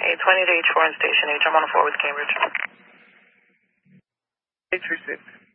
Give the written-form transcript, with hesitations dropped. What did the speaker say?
820 to H4 in Station H. I'm on the 4 with Cambridge. 836.